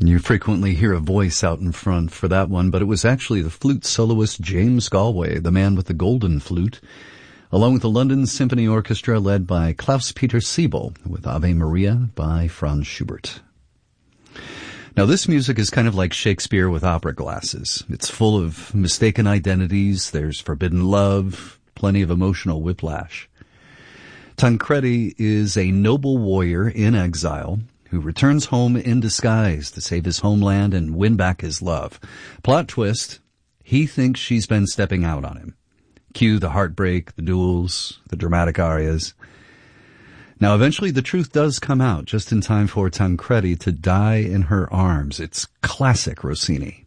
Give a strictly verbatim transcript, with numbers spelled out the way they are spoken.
You frequently hear a voice out in front for that one, but it was actually the flute soloist James Galway, the man with the golden flute, along with the London Symphony Orchestra led by Klaus-Peter Siebel with Ave Maria by Franz Schubert. Now this music is kind of like Shakespeare with opera glasses. It's full of mistaken identities, there's forbidden love, plenty of emotional whiplash. Tancredi is a noble warrior in exile who returns home in disguise to save his homeland and win back his love. Plot twist, he thinks she's been stepping out on him. Cue the heartbreak, the duels, the dramatic arias. Now eventually the truth does come out just in time for Tancredi to die in her arms. It's classic Rossini.